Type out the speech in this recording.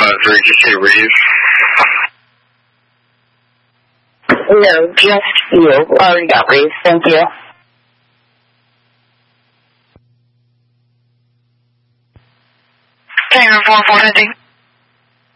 Did you say Reeves? No, just you. Already got Reeves. Thank you. Tango 44 heading.